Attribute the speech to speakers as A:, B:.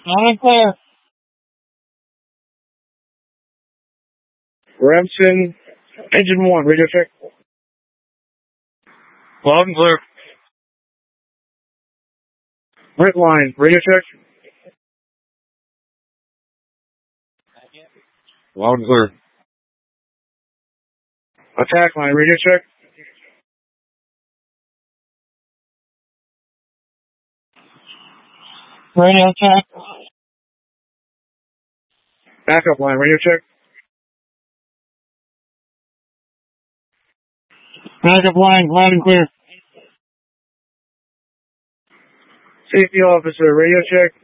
A: Loud and clear.
B: Remsen, engine 1, radio check.
A: Loud and clear.
B: Red line, radio check.
A: Loud and clear.
B: Attack line, radio check.
A: Radio check.
B: Backup line, radio check.
A: Backup line, loud and clear.
B: Safety officer, radio check.